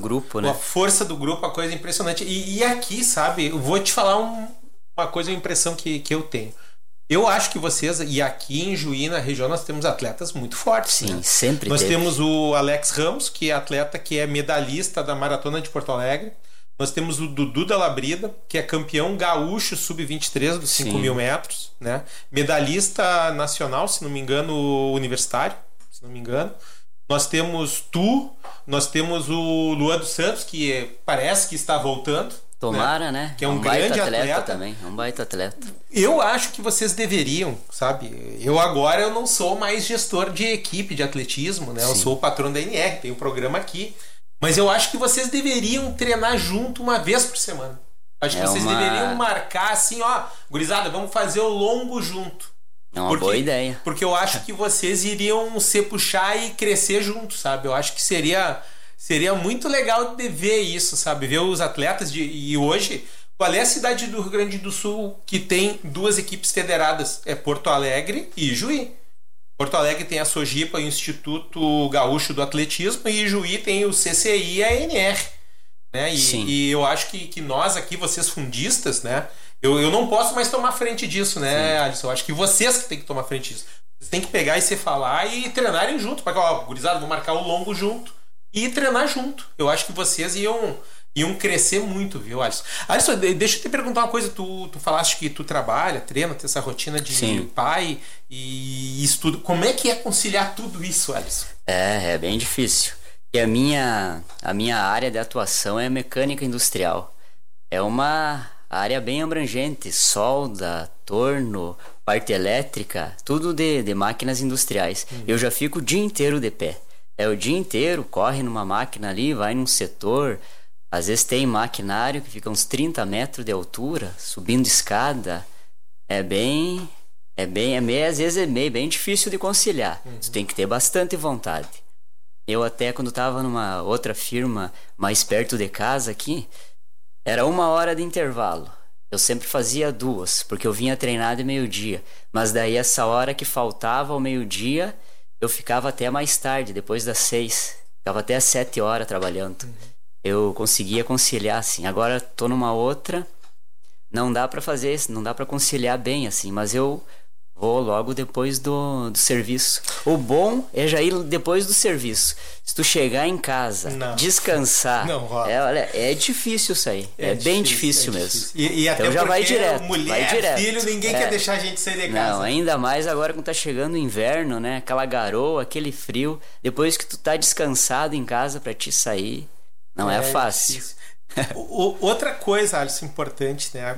grupo, né? A força do grupo, a coisa impressionante. E aqui, sabe, eu vou te falar uma coisa, uma impressão que eu tenho. Eu acho que vocês, e aqui em Juí, na região, nós temos atletas muito fortes. Sim, né? sempre Nós teve. temos o Alex Ramos, que é atleta que é medalhista da Maratona de Porto Alegre. Nós temos o Dudu da Labrida, que é campeão gaúcho sub-23 dos 5.000 metros. Né? Medalhista nacional, se não me engano, universitário. Se não me engano. Nós temos nós temos o Luan dos Santos, que parece que está voltando. Tomara, né? Que é um baita grande atleta também. É um baita atleta. Eu acho que vocês deveriam, sabe? Eu não sou mais gestor de equipe de atletismo, né? Eu sou o patrão da NR, tenho um programa aqui. Mas eu acho que vocês deveriam treinar junto uma vez por semana. Acho que vocês deveriam marcar assim, ó, gurizada, vamos fazer o longo junto. É uma boa ideia. Porque eu acho que vocês iriam se puxar e crescer junto, sabe? Eu acho que seria muito legal de ver isso, sabe? Ver os atletas e hoje, qual é a cidade do Rio Grande do Sul que tem 2 equipes federadas? É Porto Alegre e Juí. Porto Alegre tem a Sojipa, o Instituto Gaúcho do Atletismo, e Juí tem o CCI e a NR. Né? E eu acho que nós aqui, vocês fundistas, né? Eu não posso mais tomar frente disso, né, Alisson? Eu acho que vocês que tem que tomar frente disso. Vocês têm que pegar e se falar e treinarem junto. Para ó, gurizada, vou marcar o longo junto e treinar junto. Eu acho que vocês iam crescer muito, viu, Alisson? Alisson, deixa eu te perguntar uma coisa. Tu falaste que tu trabalha, treina, tem essa rotina de pai e estudo. Como é que é conciliar tudo isso, Alisson? É bem difícil. E a minha área de atuação é mecânica industrial. É uma área bem abrangente, solda, torno, parte elétrica, tudo de máquinas industriais. Eu já fico o dia inteiro de pé. O dia inteiro, corre numa máquina ali, vai num setor. Às vezes tem maquinário que fica uns 30 metros de altura, subindo escada. Às vezes é bem difícil de conciliar. Tu tem que ter bastante vontade. Eu até quando estava numa outra firma mais perto de casa aqui, era 1 hora de intervalo. Eu sempre fazia 2, porque eu vinha treinar de meio-dia. Mas daí essa hora que faltava ao meio-dia, eu ficava até mais tarde, depois das 6. Ficava até às 7 horas trabalhando. Eu conseguia conciliar assim. Agora tô numa outra, não dá pra fazer isso, não dá pra conciliar bem assim, mas eu vou logo depois do serviço. O bom é já ir depois do serviço. Se tu chegar em casa, descansar, é difícil isso aí. É bem difícil mesmo. E então até já vai direto. Mulher, filho, ninguém quer deixar a gente sair de casa. Não, ainda mais agora quando tá chegando o inverno, né? Aquela garoa, aquele frio. Depois que tu tá descansado em casa pra te sair, não é fácil. Outra coisa, Alisson, importante, né?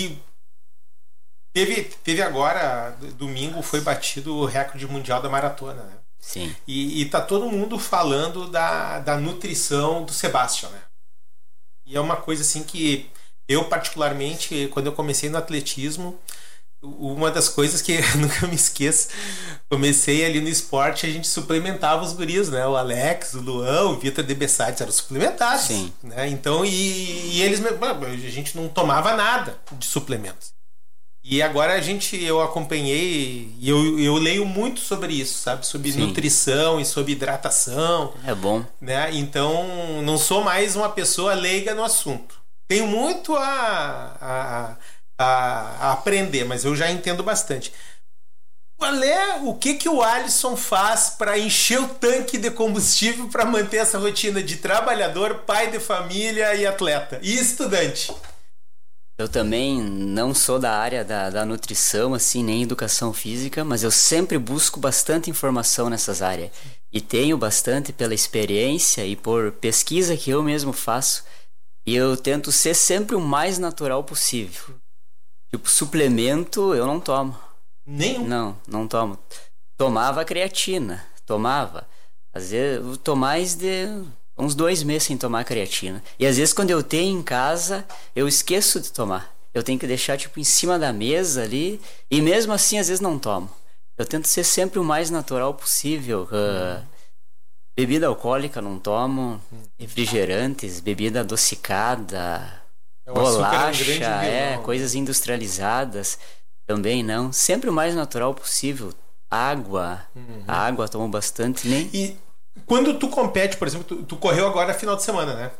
Teve agora, domingo, foi batido o recorde mundial da maratona, né? Sim. E tá todo mundo falando da nutrição do Sebastian, né? E é uma coisa assim que eu, particularmente, quando eu comecei no atletismo, uma das coisas que eu nunca me esqueço, comecei ali no esporte, a gente suplementava os guris, né? O Alex, o Luan, o Vitor de Bessates eram suplementados. Sim. Né? Então, e eles, a gente não tomava nada de suplementos. E agora eu acompanhei e eu leio muito sobre isso, sabe? Sobre nutrição e sobre hidratação. É bom. Né? Então, não sou mais uma pessoa leiga no assunto. Tenho muito a aprender, mas eu já entendo bastante. O que o Alisson faz para encher o tanque de combustível para manter essa rotina de trabalhador, pai de família e atleta e estudante? Eu também não sou da área da nutrição, assim, nem educação física, mas eu sempre busco bastante informação nessas áreas. E tenho bastante pela experiência e por pesquisa que eu mesmo faço. E eu tento ser sempre o mais natural possível. Tipo, suplemento eu não tomo. Nenhum? Não tomo. Tomava creatina, Às vezes eu tô mais de uns 2 meses sem tomar creatina. E às vezes quando eu tenho em casa, eu esqueço de tomar. Eu tenho que deixar tipo em cima da mesa ali. E mesmo assim às vezes não tomo. Eu tento ser sempre o mais natural possível. Bebida alcoólica não tomo. Refrigerantes, bebida adocicada, bolacha, coisas industrializadas também não. Sempre o mais natural possível. Água. A água tomo bastante. E quando tu compete, por exemplo, tu correu agora final de semana, né?